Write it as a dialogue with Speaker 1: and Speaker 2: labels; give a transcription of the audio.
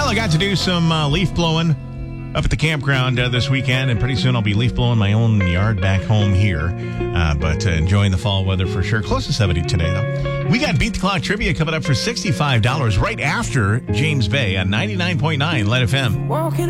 Speaker 1: Well, I got to do some leaf blowing up at the campground this weekend, and pretty soon I'll be leaf blowing my own yard back home here. But enjoying the fall weather for sure. Close to 70 today, though. We got Beat the Clock trivia coming up for $65 right after James Bay on 99.9 Lead FM.